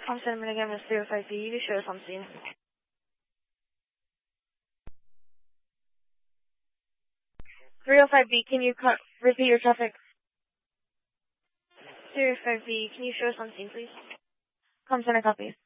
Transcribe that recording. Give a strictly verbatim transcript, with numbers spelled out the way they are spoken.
Com Center Minigam is three oh five B. You show us on scene. three oh five B, can you cut, repeat your traffic? three oh five B, can you show us on scene, please? Com Center, copy.